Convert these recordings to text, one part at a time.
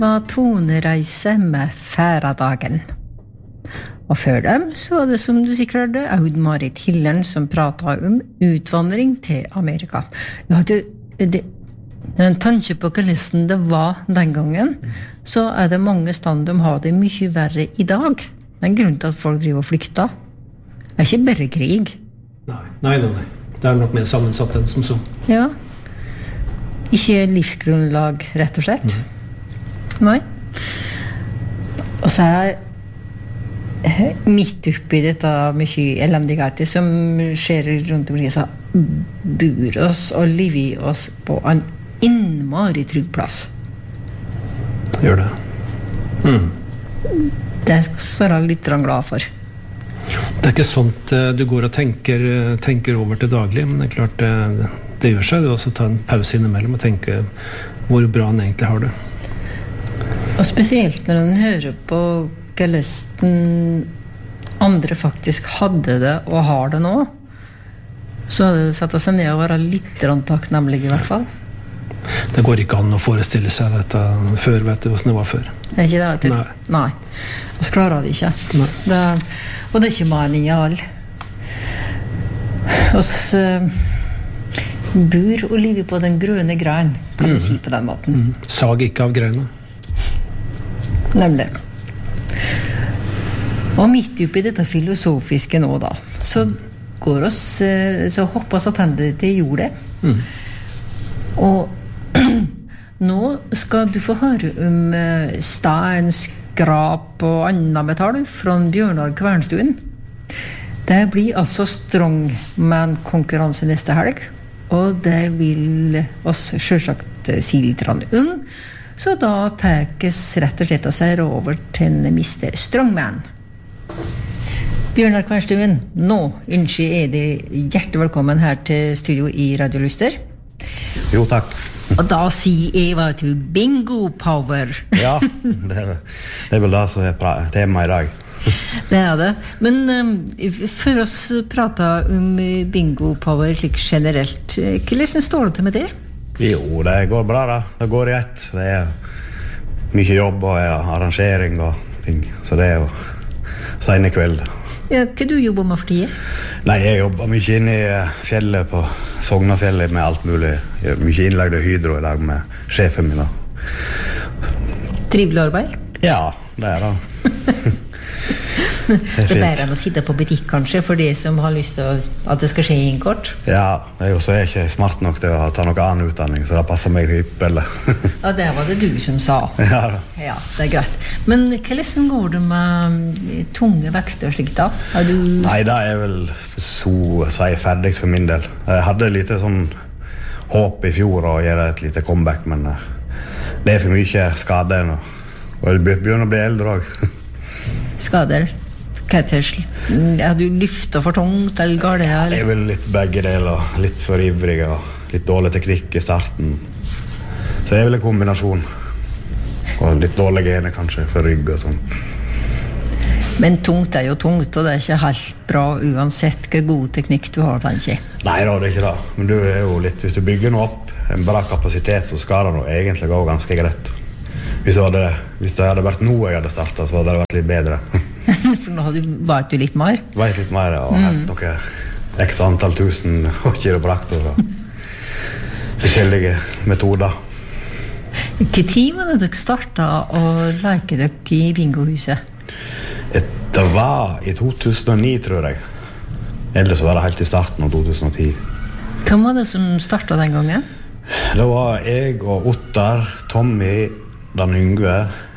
var Tonereise med Færadagen. Og før dem så var det, som du sikkert hørte, Aud-Marit Hillern som pratet om utvandring til Amerika. Jeg hadde en tanke på hvordan det var den gangen, så det mange stand de har det mye verre i dag. Det en grunn til at folk driver og flykter. Det ikke bare krig. Nei. Det nok mer sammensatt enn som så. Ja. Ikke livsgrunnlag, rett og slett. Nei. Og så midt oppi dette mye elendighet som skjer rundt omkring, så bor oss og lever oss på en innmari trygg plass. Gjør det. Det skal jeg være litt glad for. Det ikke sånt du går og tenker over til daglig, men det klart det gjør seg. Du også ta en pause innimellom og tenke hvor bra han egentlig har det. Og spesielt når man hører på hvordan andre faktisk hadde det og har det nå, så hadde det satt seg ned og være litt takknemlig i hvert fall. Det går ikke an å forestille seg dette før, vet du, hvordan det var før. Det ikke det? Nei. Og så klarer det ikke. Og det ikke mening i all. Og så bor og lever på den grønne grein, kan vi si på den måten. Sag ikke av greina. Nemlig. Og midt oppi dette filosofiske nå da, så går oss, så hopper oss attende til jordet. Og nå skal du få høre om stein, skrap og annet metall fra Bjørnar Kvernstuen. Det blir altså strongman-konkurranse neste helg, og det vil oss selvsagt si litt om. Så da tekes rett og slett av seg over til Mr. Strongman. Bjørnar Kvernstuen, nå ønsker det hjertelig velkommen her til studio i Radio Lyster. Jo, takk. Og da sier jeg hva til bingo power. Ja, det vel det som tema i dag. Det det. Men for oss prater om bingo power slik generelt, hvordan står det til med det? Jo, det går bra da. Det går i ett. Det mye jobb og arrangering og ting. Så det jo sene kveld. Ja, hva du jobber med for tiden? Nei, jeg jobber mye inne i fjellet på Sognafjellet med alt mulig. Jeg mye innlagde hydro i dag med sjefen min da. Trivelig arbeid? Ja, det det. Det bedre enn å sitte på butikk kanskje, for de som har lyst til at det skal skje inn kort. Ja, så jeg ikke smart nok til å ta noe annen utdanning, så det passer meg hyppelig. Ja, det var det du som sa. Ja da. Ja, det greit. Men hvordan går det med tunge vekter slik da? Nei, det vel så å si ferdig for min del. Jeg hadde litt sånn håp i fjor å gjøre et lite comeback, men det for mye skade nå. Og jeg begynner å bli eldre også. Skader? Har du lyftet for tungt eller galt? Det vel litt begge deler, litt for ivrig og litt dårlig teknikk i starten. Så det vel en kombinasjon. Og litt dårlige gener kanskje for rygg og sånn. Men tungt jo tungt, og det ikke helt bra uansett hva god teknikk du har, tenker jeg. Nei da, det ikke det. Men du jo litt, hvis du bygger noe opp, en bra kapasitet, så skal det nå egentlig gå ganske greit. Hvis det hadde vært noe jeg hadde startet, så hadde det vært litt bedre. For nå vet du litt mer? Vet litt mer, og helt noe x antall tusen og kiropraktor og forskjellige metoder. Hva tid var det dere startet å leke dere i bingohuset? Det var i 2009, tror jeg. Ellers var det helt i starten av 2010. Hvem var det som startet den gangen? Det var jeg og Ottar, Tommy, Dan Yngve.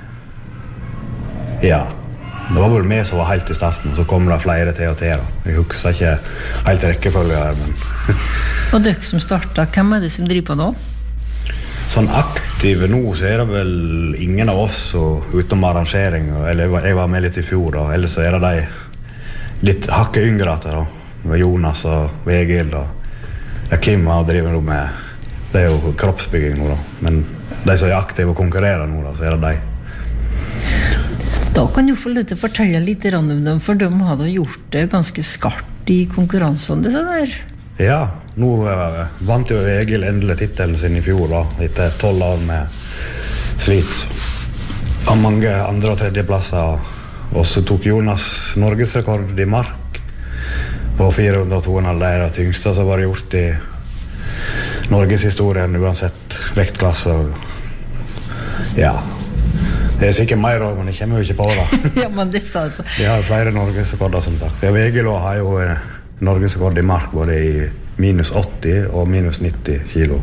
Ja, det var vel meg som var helt i starten, og så kom det flere til og til. Jeg husker ikke helt rekkefølge her, men... Og dere som startet, hvem det som driver på nå? Sånn aktive nå, så det vel ingen av oss utom arrangering. Eller jeg var med litt i fjor, og ellers så det de litt hakket yngre etter. Det var Jonas og Egil, og Kim har driver nå med... Det jo kroppsbygging nå da, men de som aktive og konkurrerer nå da, så det de. Da kan du få litt å fortelle litt om dem, for de hadde gjort det ganske skarpt i konkurransen, det sånn der. Ja, nå vant jo Egil endelig titelen sin i fjor da, etter 12 år med slit. av mange andre- og tredjeplasser. Og så tok Jonas Norgesrekord I mark på 402,5. Det det tyngste som var gjort I Norgeshistorien, uansett vektklasse. Ja, det sikkert mer også, men det kommer jo ikke på det. Ja, men dette altså. Vi har flere Norgesrekorder, som sagt. Vegelå har jo Norgesrekord I mark både I minus 80 og minus 90 kilo.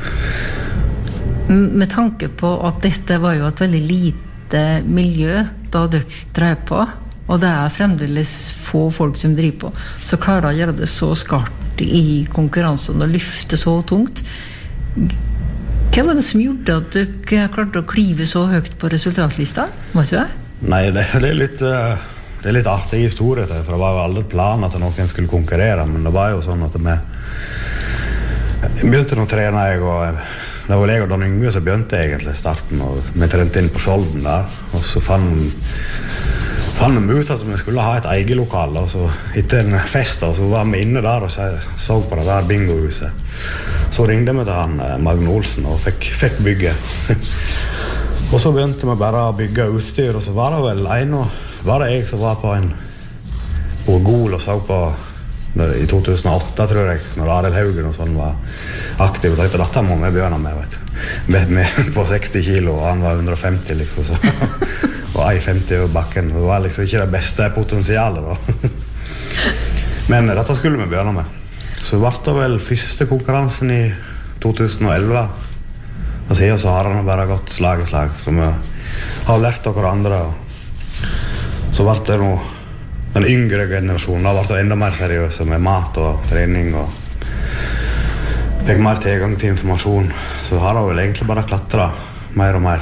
Med tanke på at dette var jo et veldig lite miljø da dere drev på, og det fremdeles få folk som driver på, så klarer å gjøre det så skarpt I konkurransen og lyfte så tungt. Hva var det som gjorde at dere klarte å klive så høyt på resultatlista? Vet du det? Nei, det er litt artig historie til, for det var jo aldri planen at noen skulle konkurrere, men det var jo sånn at vi begynte å trene, det var jeg og Dan Yngve som begynte egentlig starten, og vi trente inn på Skjolden der, og så fant vi ut at vi skulle ha et eget lokal, og så etter en fest, og så var vi inne der og så på det der bingohuset. Så ringte vi til han Magne Olsen og fikk bygge. Og så begynte vi bare å bygge utstyr, og så var det vel var det jeg som var på Gol og så på I 2008, tror jeg, når Arild Haugen og sånn var aktiv, og tenkte, dette må vi begynne med, vet du. Med på 60 kilo, og han var 150, liksom, så. Og 1,50 over bakken. Det var liksom ikke det beste potensialet, da. Men dette skulle vi begynne med. Så ble det vel første konkurransen I 2011. Og siden så har han bare gått slag I slag, så vi har lært av hverandre. Så ble det noe den yngre generasjonen har vært enda mer seriøse med mat og trening og fikk mer tilgang til informasjon, så har det vel egentlig bare klatret mer og mer.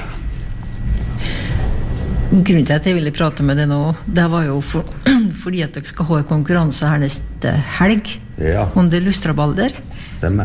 Grunnen til at jeg ville prate med deg nå, det var jo fordi at dere skal ha en konkurranse her neste helg, under Lustrabalder. Stemmer.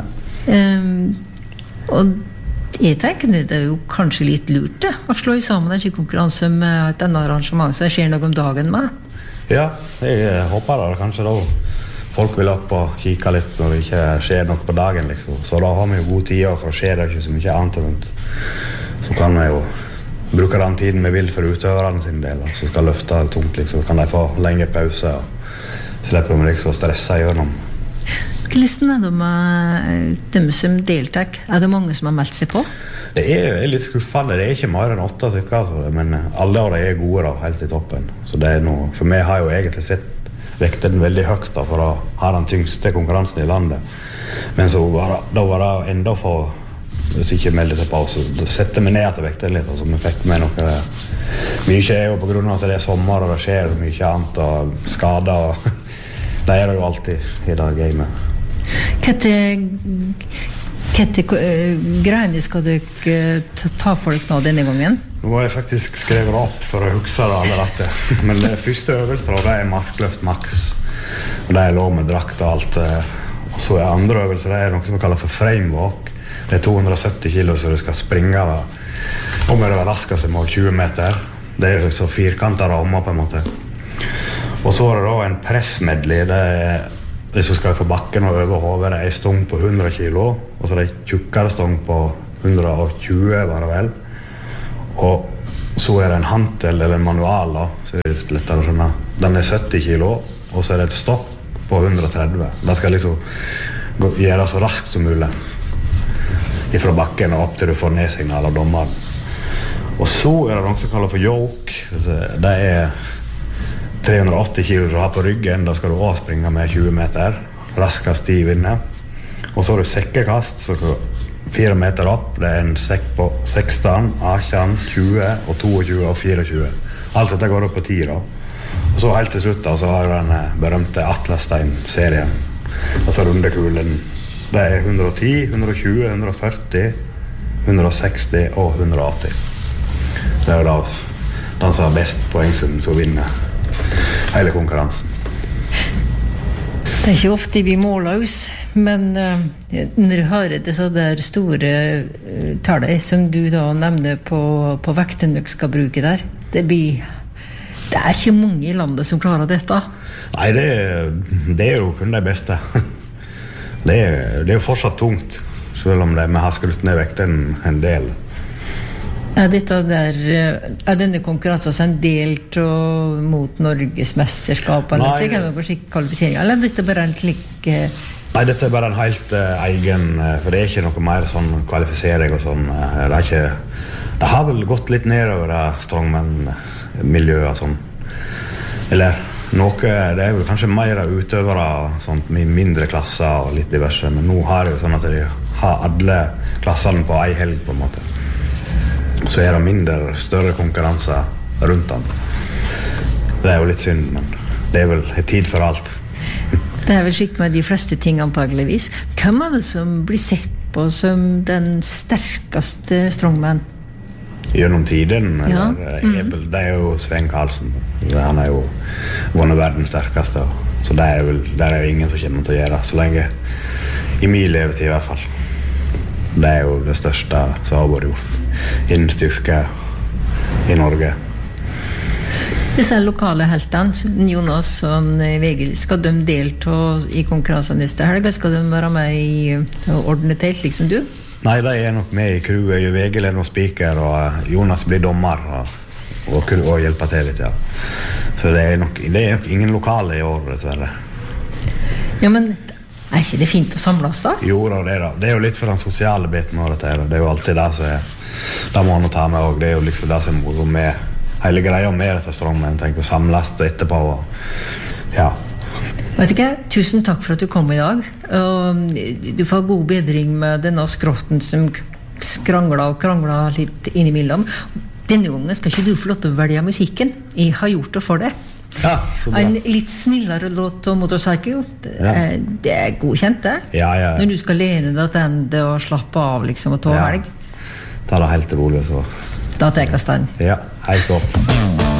Og jeg tenker det jo kanskje litt lurt det, å slå sammen en konkurranse med et annet arrangement som skjer noe om dagen med. Ja, jeg håper det kanskje da folk vil opp og kikke litt når det ikke skjer noe på dagen liksom. Så da har vi jo god tid for å skje det ikke så mye annet rundt. Så kan vi jo bruke den tiden vi vil for utøverne sin del, så skal løfte tungt liksom. Så kan de få lengre pause og slipper vi liksom å stresse gjennom. Hvordan det med dem som deltar? Det mange som har meldt seg på? Det litt skuffende, det ikke mer enn 8 stykker, altså. Men alle av dem gode da, helt I toppen. Så det noe, for meg har jo egentlig sett vekten veldig høyt da, for å ha den tyngste konkurransen I landet. Men så var det enda for, hvis ikke meldte seg på, så setter vi ned til vekten litt, altså vi fikk med noe. Mye jo på grunn av at det sommer og det skjer mye annet og skader, og det det jo alltid I det gamet. Hva greiene skal dere ta for dere nå denne gangen? Nå har jeg faktisk skrevet opp for å huske det allerede. Men det første øvelser, det markløft maks. Og det lov med drakt og alt. Og så andre øvelser, det noe som vi kaller for framewalk. Det 270 kilo så du skal springe. Og med det raskeste mål 20 meter. Det så firkantet rammer på en måte. Og så det da en pressmedley. Det som skal få bakken og over hodet, det en stong på 100 kilo, og så det en tjukkere stong på 120, var det vel. Og så det en hantel eller en manual, da, så det litt lettere å skjønne. Den 70 kilo, og så det et stokk på 130. Det skal liksom gjøre så raskt som mulig. Fra bakken og opp til du får nedsignal av dommeren. Og så det noe som kalles for yoke. Det 380 kilo du har på ryggen, da skal du også springe med 20 meter, raskest I vinner. Og så har du sekkekast, så 4 meter opp, det en sekk på 16, 18, 20, og 22 og 24. Alt dette går opp på 10 da. Og så helt til slutt da, så har du den berømte Atlasstein-serien, altså rundekulen. Det 110, 120, 140, 160 og 180. Det jo da den som har best poengsum som vinner hele konkurransen. Det ikke ofte vi måler oss, men når du hører disse der store tallene som du da nevner på vekten dere skal bruke der, det ikke mange I landet som klarer dette. Nei, det jo kun de beste. Det jo fortsatt tungt, selv om vi har skrutt ned vekten en del. Denne konkurransen delt mot Norges mesterskap, eller det kan jo ikke kvalifisering, eller dette bare en slik... Nei, dette bare en helt egen, for det ikke noe mer sånn kvalifisering og sånn. Det har vel gått litt nedover strongman-miljøet og sånn. Eller noe, det vel kanskje mer utøvere sånn, med mindre klasser og litt diverse, men nå har det jo sånn at de har alle klassene på en helg på en måte. Så det mindre, større konkurranser rundt dem. Det jo litt synd, men det vel en tid for alt. Det vel slik med de fleste ting antageligvis. Hvem det som blir sett på som den sterkeste strongman? Gjennom tiden, det jo Sven Karlsen. Han jo vunnet verdens sterkeste, så det jo ingen som kommer til å gjøre, så lenge i min levetid i hvert fall. Det jo det største som har vært gjort innen styrke i Norge. Disse lokale heltene, Jonas og Vegil, skal de delta i konkurransen neste helg? Skal de være med i ordnet telt, liksom du? Nei, de nok med i crewet. Vegil noen speaker, og Jonas blir dommer og hjelper til litt, ja. Så det nok ingen lokale i år, dessverre. Ja, men ikke det fint å samles da? Jo, det jo litt for den sosiale biten av dette. Det jo alltid det som det må man ta med, og det jo liksom det som moro med hele greia med dette strongman, tenker å samles etterpå, og ja. Vet ikke, tusen takk for at du kom i dag, og du får god bedring med denne skrotten som krangler litt innimellom. Denne gangen skal ikke du få lov til å velge musikken. Jeg har gjort det for deg. Ja, så bra. En litt snillere låt om Motorcycle, det godkjent det. Ja. Når du skal lene deg til det og slappe av liksom, og ta helg. Ta det helt rolig, så. Da tar jeg stand. Ja, helt opp.